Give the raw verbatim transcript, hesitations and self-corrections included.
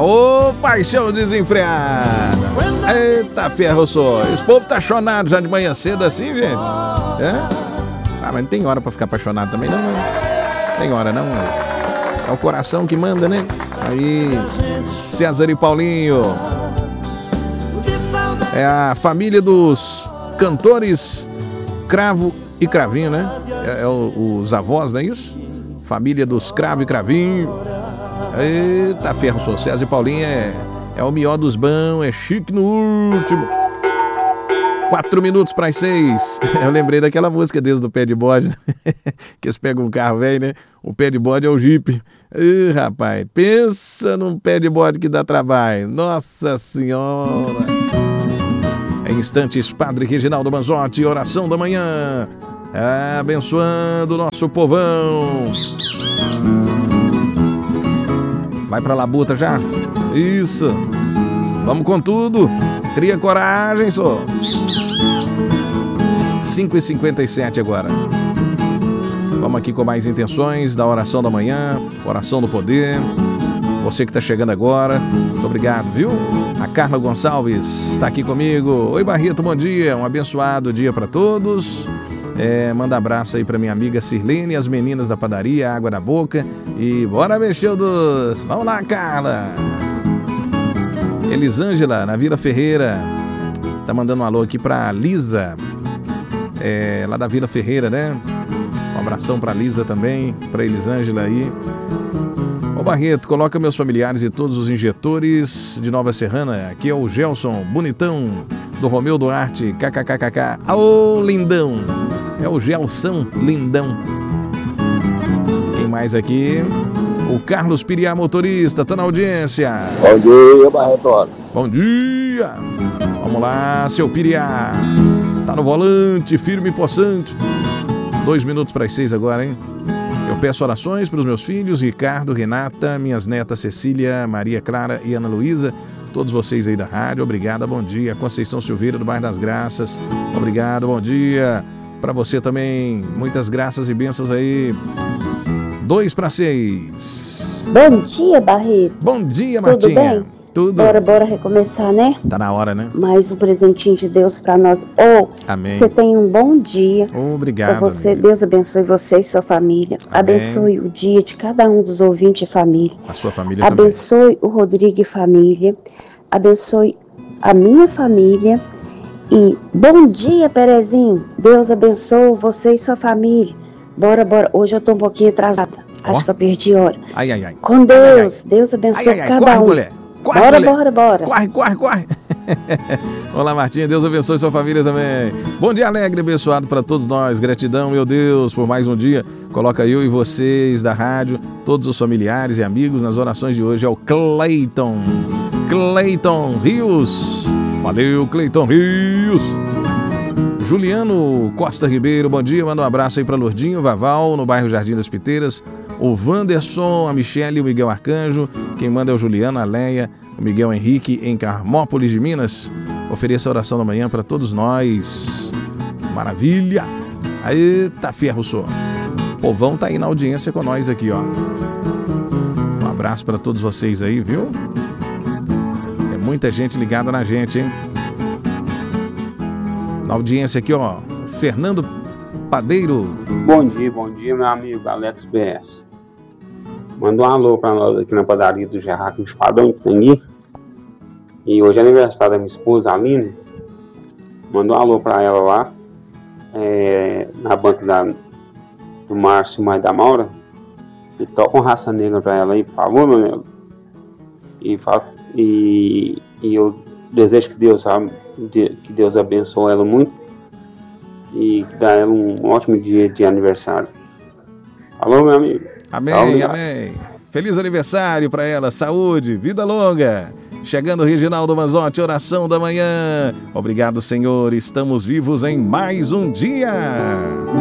Ô, paixão desenfreada. Eita, ferro só. Esse povo tá chonado já de manhã cedo assim, gente. É? Ah, mas não tem hora pra ficar apaixonado também, não, né? Tem hora, não. É o coração que manda, né? Aí, César e Paulinho. É a família dos cantores Cravo e Cravinho, né? É, é o, os avós, não é isso? Família dos Cravo e Cravinho. Eita, ferro, sou César e Paulinho é, é o melhor dos bons, é chique no último. Quatro minutos para as seis. Eu lembrei daquela música desde o pé de bode, que eles pegam um carro velho, né? O pé de bode é o Jeep. Ih, rapaz, pensa num pé de bode que dá trabalho. Nossa Senhora. Em instantes, Padre Reginaldo Manzotti, oração da manhã, abençoando o nosso povão. Vai pra labuta já? Isso. Vamos com tudo. Cria coragem, só. cinco e cinquenta e sete agora. Vamos aqui com mais intenções da oração da manhã, oração do poder. Você que está chegando agora, muito obrigado, viu? A Carla Gonçalves está aqui comigo. Oi, Barreto, bom dia. Um abençoado dia para todos. É, manda abraço aí para minha amiga Sirlene, as meninas da padaria, água na boca. E bora mexer o doce. Vamos lá, Carla. Elisângela, na Vila Ferreira, tá mandando um alô aqui pra Lisa, é, lá da Vila Ferreira, né? Um abração pra Lisa também, pra Elisângela aí. Ô Barreto, coloca meus familiares e todos os injetores de Nova Serrana. Aqui é o Gelson Bonitão, do Romeu Duarte, kkkk. Ô, lindão! É o Gelson Lindão. Quem mais aqui? O Carlos Piriá, motorista, tá na audiência. Bom dia, Barreto. Bom dia. Vamos lá, seu Piriá. Tá no volante, firme e possante. Dois minutos para as seis agora, hein? Eu peço orações para os meus filhos, Ricardo, Renata, minhas netas Cecília, Maria Clara e Ana Luísa. Todos vocês aí da rádio, obrigado, bom dia. Conceição Silveira, do Bairro das Graças. Obrigado, bom dia. Para você também, muitas graças e bênçãos aí. Dois para seis. Bom dia, Barreto. Bom dia, Martinha. Tudo bem? Tudo. Bora, bora recomeçar, né? Tá na hora, né? Mais um presentinho de Deus para nós. Oh, amém. Você tenha um bom dia. Obrigado. Pra você, amiga. Deus abençoe você e sua família. Amém. Abençoe o dia de cada um dos ouvintes e família. A sua família abençoe também. O Rodrigo e família. Abençoe a minha família. E bom dia, Perezinho. Deus abençoe você e sua família. Bora, bora. Hoje eu tô um pouquinho atrasada. Acho oh. que eu perdi hora. Ai, ai, ai. Com Deus. Ai, ai. Deus abençoe ai, ai, cada corre, um. Mulher. Corre, bora, mulher. bora, bora. Corre, corre, corre. Olá, Martinha. Deus abençoe sua família também. Bom dia alegre, abençoado para todos nós. Gratidão, meu Deus, por mais um dia. Coloca eu e vocês da rádio, todos os familiares e amigos nas orações de hoje. É o Cleiton. Cleiton Rios. Valeu, Cleiton Rios. Juliano Costa Ribeiro, bom dia, manda um abraço aí para Lourdinho Vaval, no bairro Jardim das Piteiras, o Wanderson, a Michele e o Miguel Arcanjo, quem manda é o Juliano, a Leia, o Miguel Henrique em Carmópolis de Minas. Ofereça a oração da manhã para todos nós. Maravilha! Eita, ferro só. O povão tá aí na audiência com nós aqui, ó. Um abraço para todos vocês aí, viu? É muita gente ligada na gente, hein? Na audiência aqui, ó, Fernando Padeiro. Bom dia, bom dia, meu amigo Alex B S. Manda um alô pra nós aqui na padaria do Gerardo, no Espadão, que tem aqui. E hoje é aniversário da minha esposa, Aline. Manda um alô pra ela lá, é, na banca da, do Márcio e da Maura. E toca uma raça negra pra ela aí, por favor, meu amigo. E, e, e eu desejo que Deus, que Deus abençoe ela muito e que dá ela um ótimo dia de aniversário. Alô, meu amigo. Amém, Salve, amém. Feliz aniversário para ela, saúde, vida longa. Chegando o Reginaldo Manzotti, oração da manhã. Obrigado, Senhor, estamos vivos em mais um dia.